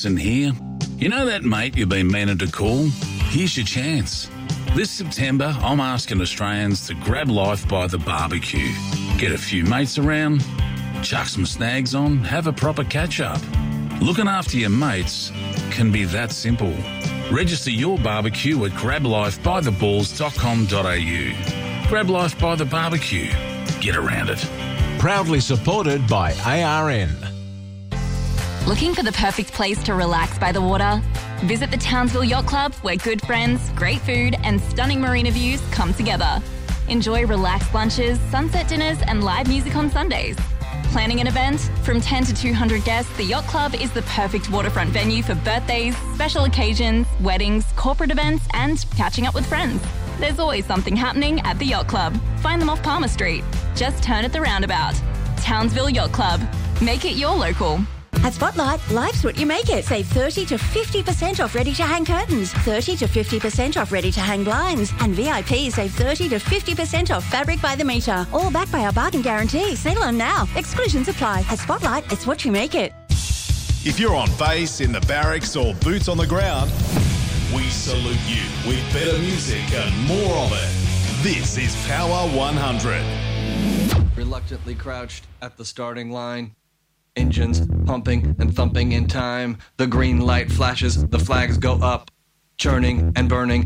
Anderson here. You know that mate you've been meaning to call? Here's your chance. This September, I'm asking Australians to grab life by the barbecue. Get a few mates around, chuck some snags on, have a proper catch-up. Looking after your mates can be that simple. Register your barbecue at grablifebytheballs.com.au. Grab life by the barbecue. Get around it. Proudly supported by ARN. Looking for the perfect place to relax by the water? Visit the Townsville Yacht Club, where good friends, great food and stunning marina views come together. Enjoy relaxed lunches, sunset dinners and live music on Sundays. Planning an event? From 10 to 200 guests, the Yacht Club is the perfect waterfront venue for birthdays, special occasions, weddings, corporate events and catching up with friends. There's always something happening at the Yacht Club. Find them off Palmer Street. Just turn at the roundabout. Townsville Yacht Club. Make it your local. At Spotlight, life's what you make it. Save 30 to 50% off ready-to-hang curtains, 30 to 50% off ready-to-hang blinds, and VIP save 30 to 50% off fabric by the metre. All backed by our bargain guarantee. Settle on now. Exclusions apply. At Spotlight, it's what you make it. If you're on base, in the barracks or boots on the ground, we salute you with better music and more of it. This is Power 100. Reluctantly crouched at the starting line. Engines pumping and thumping in time. The green light flashes, the flags go up. Churning and burning